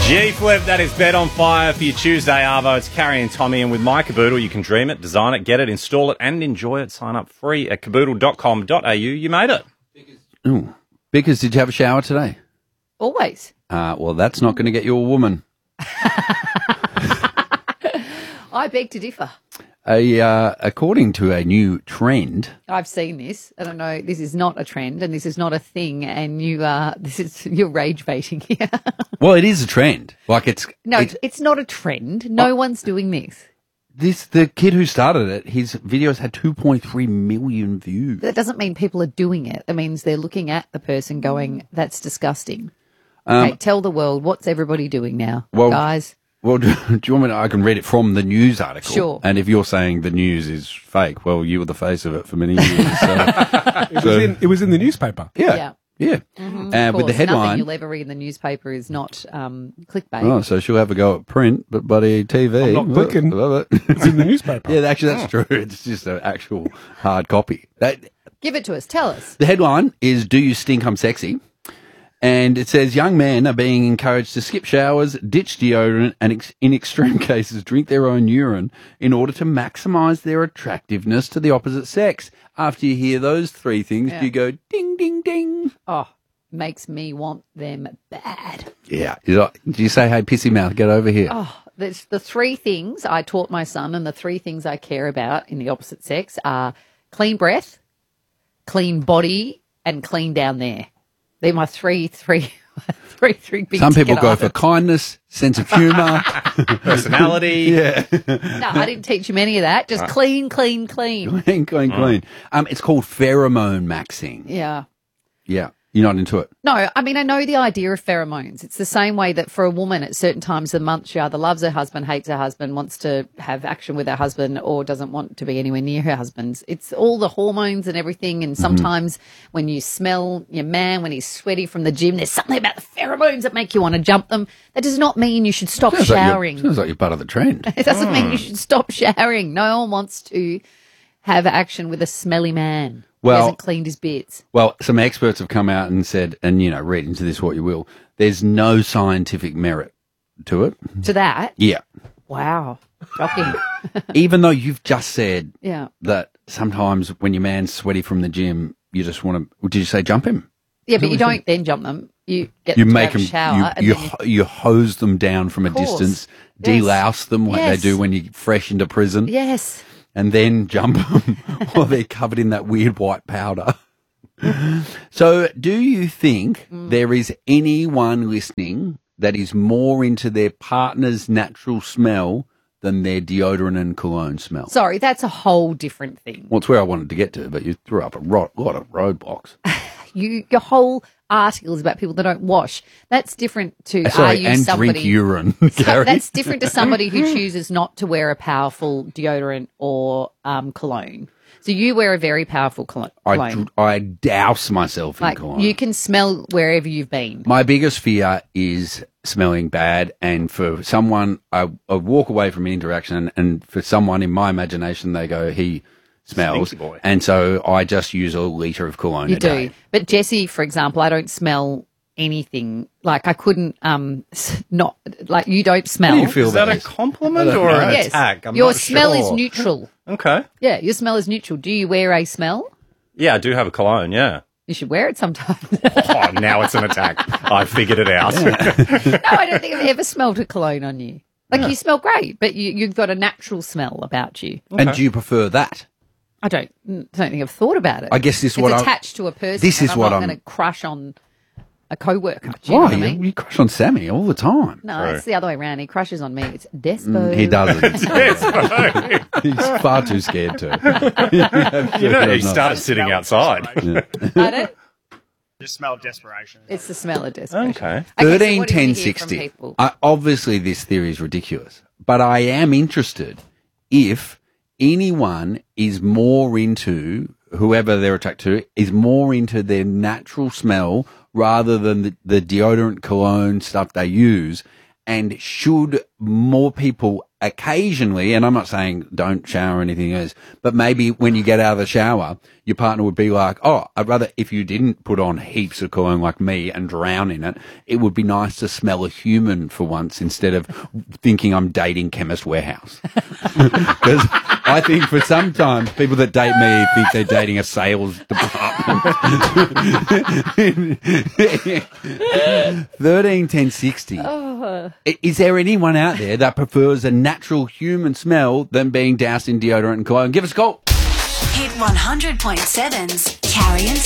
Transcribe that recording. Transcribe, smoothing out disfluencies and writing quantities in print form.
G-Flip, that is Bet on Fire for your Tuesday, Arvo. It's Carrie and Tommy, and with My Caboodle, you can dream it, design it, get it, install it, and enjoy it. Sign up free at caboodle.com.au. You made it. Ooh. Because did you have a shower today? Always. Well, that's not going to get you a woman. I beg to differ. According to a new trend, I've seen this. I don't know. This is not a trend, and this is not a thing. And you're rage baiting here. well, it is a trend. Like it's not a trend. No one's doing this. The kid who started it, his videos had 2.3 million views. That doesn't mean people are doing it. It means they're looking at the person going, "That's disgusting." Okay, tell the world, what's everybody doing now, guys? Well, do you want me to, I can read it from the news article. Sure. And if you're saying the news is fake, well, you were the face of it for many years. It was in the newspaper. Yeah. Mm-hmm. With the headline, nothing you'll ever read in the newspaper is not clickbait. Oh, so she'll have a go at print, but buddy, TV. I'm not clicking. Love it. It's in the newspaper. Yeah, actually, that's true. It's just an actual hard copy. Give it to us. Tell us. The headline is, "Do you stink? I'm sexy?" And it says, young men are being encouraged to skip showers, ditch deodorant, and in extreme cases, drink their own urine in order to maximise their attractiveness to the opposite sex. After you hear those three things, do you go, ding, ding, ding? Oh, makes me want them bad. Yeah. Do you say, hey, pissy mouth, get over here? Oh, there's the three things I taught my son, and the three things I care about in the opposite sex are clean breath, clean body, and clean down there. They're my three big. Some people go for kindness, sense of humour, personality. Yeah. No, I didn't teach him any of that. Just clean. Clean. It's called pheromone maxing. Yeah. Yeah. You're not into it? No, I mean, I know the idea of pheromones. It's the same way that for a woman at certain times of the month, she either loves her husband, hates her husband, wants to have action with her husband, or doesn't want to be anywhere near her husband. It's all the hormones and everything. And sometimes when you smell your man, when he's sweaty from the gym, there's something about the pheromones that make you want to jump them. That does not mean you should stop showering. Sounds like you're part of the trend. It doesn't mean you should stop showering. No one wants to have action with a smelly man. He hasn't cleaned his bits. Well, some experts have come out and said, and, read into this what you will, there's no scientific merit to it. To that? Yeah. Wow. Shocking. Even though you've just said that sometimes when your man's sweaty from the gym, you just want to, did you say jump him? Yeah, but you don't then jump them. You get them to have a shower. You hose them down from a distance, delouse them like they do when you're fresh into prison. Yes. And then jump them while they're covered in that weird white powder. So do you think there is anyone listening that is more into their partner's natural smell than their deodorant and cologne smell? Sorry, that's a whole different thing. Well, it's where I wanted to get to, but you threw up a lot of roadblocks. Your whole article is about people that don't wash. That's different to drink urine. That's different to somebody who chooses not to wear a powerful deodorant or cologne. So you wear a very powerful cologne. I douse myself in cologne. You can smell wherever you've been. My biggest fear is smelling bad, and for someone, I walk away from an interaction, and for someone in my imagination, they go, he smells, boy. And so I just use a litre of cologne a day. But Jessie, for example, I don't smell anything. Like I couldn't not like you don't smell. How do you feel is that a compliment or an attack? I'm your not smell sure. is neutral. Okay. Yeah, your smell is neutral. Do you wear a smell? Yeah, I do have a cologne, yeah. You should wear it sometimes. Oh, now it's an attack. I figured it out. No, I don't think I've ever smelled a cologne on you. Like you smell great, but you've got a natural smell about you. Okay. And do you prefer that? I don't think I've thought about it. I guess this is it's attached to a person. This is I'm not going to crush on a co-worker. Why? You crush on Sammy all the time. No, it's the other way around. He crushes on me. It's despo. He doesn't. He's far too scared to. He started sitting outside. I don't. Just smell of desperation. It's the smell of desperation. Okay. 13, 10, 60. Obviously, this theory is ridiculous, but I am interested if anyone is more into, whoever they're attracted to, is more into their natural smell rather than the deodorant, cologne stuff they use, And should more people occasionally, and I'm not saying don't shower or anything else, but maybe when you get out of the shower, your partner would be like, oh, I'd rather if you didn't put on heaps of cologne like me and drown in it, it would be nice to smell a human for once instead of thinking I'm dating Chemist Warehouse. Because I think for sometimes people that date me think they're dating a sales department. 131060. Is there anyone out there that prefers a natural human smell than being doused in deodorant and cologne? Give us a call. Hit 100.7's Carrie and